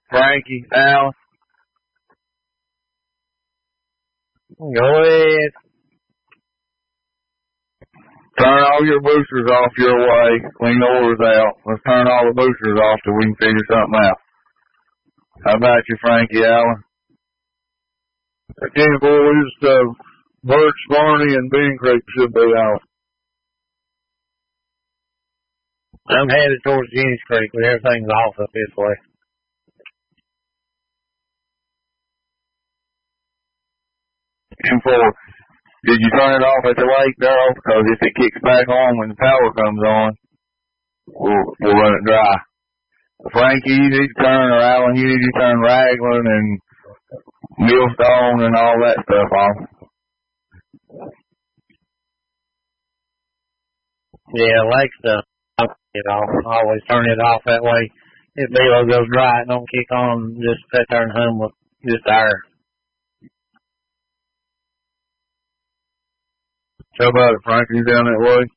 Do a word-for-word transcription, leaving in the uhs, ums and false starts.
Frankie, Alan. Go ahead. Turn all your boosters off your way. Clean the oars out. Let's turn all the boosters off till we can figure something out. How about you, Frankie, Alan? Again, boys, uh, Birch, Barney, and Bean Creek should be out. I'm headed towards Jenny's Creek, but everything's off up this way. And for, did you turn it off at the lake, Darryl? Because if it kicks back on when the power comes on, we'll, we'll run it dry. Frankie, you need to turn, or Alan, you need to turn Raglan and Millstone and all that stuff off. Yeah, lake stuff. I'll turn it off. I always turn it off that way. If Belo goes dry, it don't kick on. Just sit there and hum with just air. How about it, Frankie? You down that way?